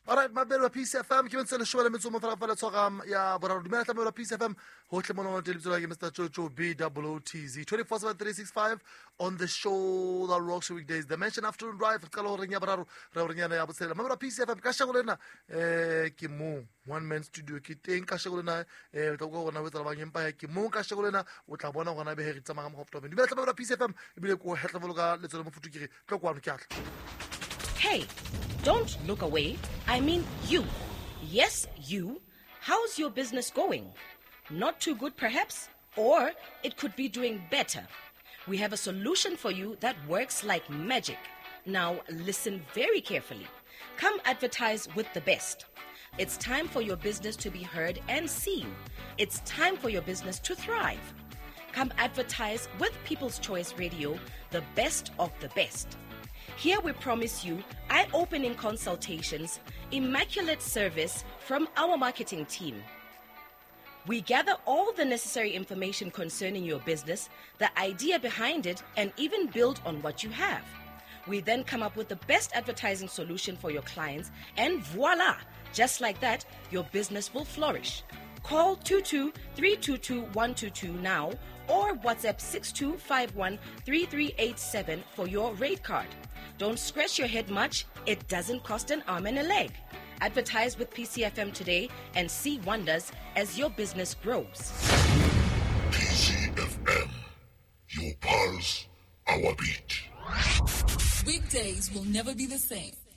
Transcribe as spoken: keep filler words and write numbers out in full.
Alright, mabelo wa Peace F M ke ntse le shwele metso mo fela fela tsogam ya boraro dumela tla mo Peace F M ho tle mona tele bitso la ke Mister Jojo B O O T Z twenty-four seven three sixty-five on the show that rocks weekdays. The mention afternoon drive ka lo reng ya boraro re re nyana ya botsela mabelo Peace F M ka shego lena eh ke mo one man studio ke teng ka shego lena eh tla go gona wetsa ba ngempa ke mo ka shego lena o tla bona gona be he tsamanga mo hoptobe dumela tla mabelo Peace F M e bile ko hetla vologa le tsole mo futu ke re tlo kwa ke atla. Hey, don't look away. I mean you. Yes, you. How's your business going? Not too good, perhaps? Or it could be doing better. We have a solution for you that works like magic. Now, listen very carefully. Come advertise with the best. It's time for your business to be heard and seen. It's time for your business to thrive. Come advertise with People's Choice Radio, the best of the best. Here we promise you eye-opening consultations, immaculate service from our marketing team. We gather all the necessary information concerning your business, the idea behind it, and even build on what you have. We then come up with the best advertising solution for your clients, and voila! Just like that, your business will flourish. Call two two three two two one two two now or WhatsApp six two five one three three eight seven for your rate card. Don't scratch your head much. It doesn't cost an arm and a leg. Advertise with P C F M today and see wonders as your business grows. P C F M, your pulse, our beat. Weekdays will never be the same.